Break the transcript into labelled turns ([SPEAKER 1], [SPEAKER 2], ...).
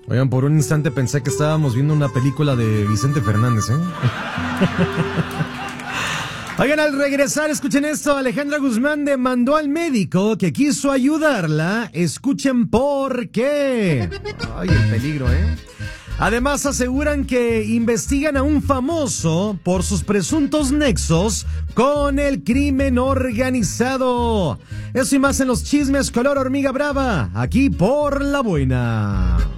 [SPEAKER 1] Oigan, por un instante pensé que estábamos viendo una película de Vicente Fernández, ¿eh? Oigan, al regresar, escuchen esto. Alejandra Guzmán demandó al médico que quiso ayudarla. Escuchen por qué. Ay, el peligro, ¿eh? Además, aseguran que investigan a un famoso por sus presuntos nexos con el crimen organizado. Eso y más en los chismes color hormiga brava, aquí por La Buena.